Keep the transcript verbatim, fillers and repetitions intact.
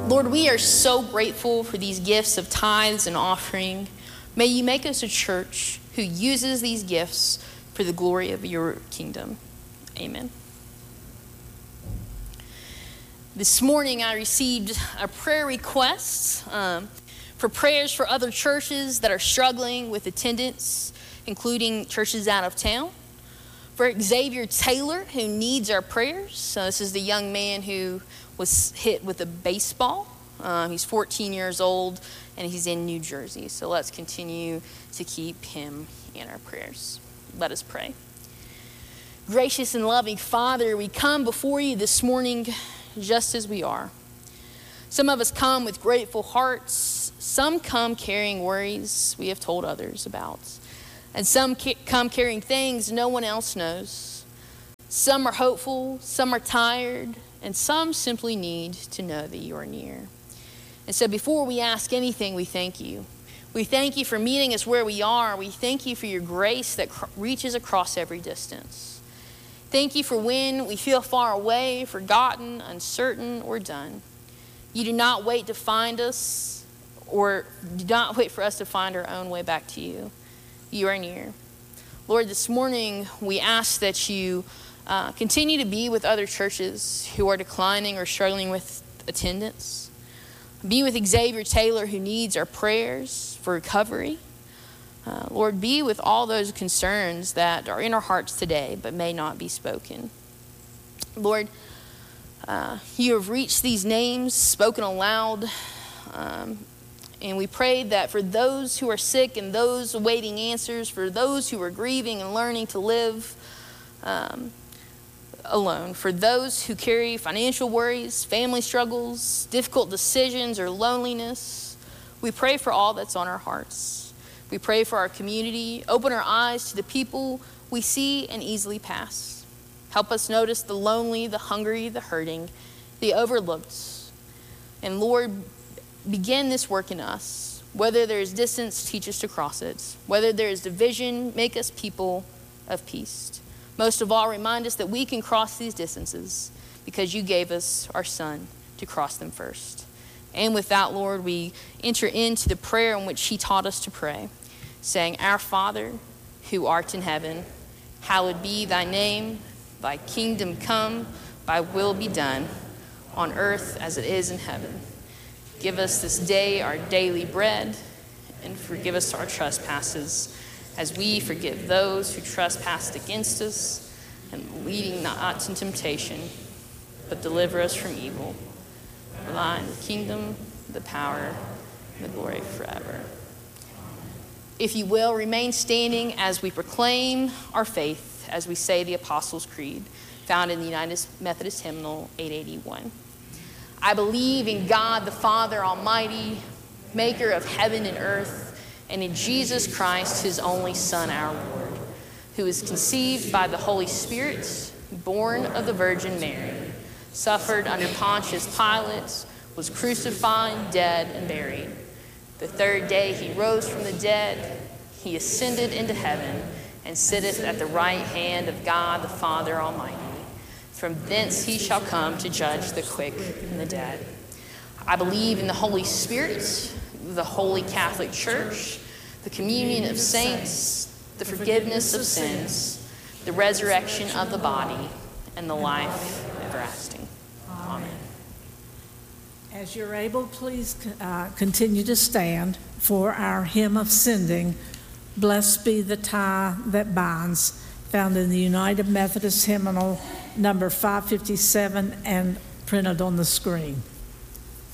Lord, we are so grateful for these gifts of tithes and offering. May you make us a church who uses these gifts for the glory of your kingdom. Amen. This morning I received a prayer request um, for prayers for other churches that are struggling with attendance, including churches out of town. For Xavier Taylor, who needs our prayers. So this is the young man who was hit with a baseball. Uh, he's fourteen years old, and he's in New Jersey. So let's continue to keep him in our prayers. Let us pray. Gracious and loving Father, we come before you this morning just as we are. Some of us come with grateful hearts. Some come carrying worries we have told others about. And some come carrying things no one else knows. Some are hopeful, some are tired, and some simply need to know that you are near. And so before we ask anything, we thank you. We thank you for meeting us where we are. We thank you for your grace that cr- reaches across every distance. Thank you for when we feel far away, forgotten, uncertain, or done. You do not wait to find us, or do not wait for us to find our own way back to you. You are near. Lord, this morning we ask that you uh, continue to be with other churches who are declining or struggling with attendance. Be with Xavier Taylor, who needs our prayers for recovery. Uh, Lord, be with all those concerns that are in our hearts today but may not be spoken. Lord, uh, you have reached these names, spoken aloud, um, and we pray that for those who are sick and those awaiting answers, for those who are grieving and learning to live um, alone, for those who carry financial worries, family struggles, difficult decisions, or loneliness, we pray for all that's on our hearts. We pray for our community. Open our eyes to the people we see and easily pass. Help us notice the lonely, the hungry, the hurting, the overlooked. And Lord, begin this work in us. Whether there is distance, teach us to cross it. Whether there is division, make us people of peace. Most of all, remind us that we can cross these distances because you gave us our Son to cross them first. And with that, Lord, we enter into the prayer in which he taught us to pray, saying, Our Father, who art in heaven, hallowed be thy name. Thy kingdom come, thy will be done, on earth as it is in heaven. Give us this day our daily bread, and forgive us our trespasses, as we forgive those who trespass against us, and leading not into temptation, but deliver us from evil. For thine the kingdom, the power, and the glory forever. If you will, remain standing as we proclaim our faith, as we say the Apostles' Creed, found in the United Methodist Hymnal eight eighty-one. I believe in God the Father Almighty, maker of heaven and earth, and in Jesus Christ, his only Son, our Lord, who is conceived by the Holy Spirit, born of the Virgin Mary, suffered under Pontius Pilate, was crucified, dead, and buried. The third day he rose from the dead. He ascended into heaven and sitteth at the right hand of God the Father Almighty. From thence he shall come to judge the quick and the dead. I believe in the Holy Spirit, the Holy Catholic Church, the communion of saints, the forgiveness of sins, the resurrection of the body, and the life everlasting. Amen. As you're able, please uh, continue to stand for our hymn of sending, Blessed Be the Tie That Binds, found in the United Methodist Hymnal number five fifty-seven and printed on the screen.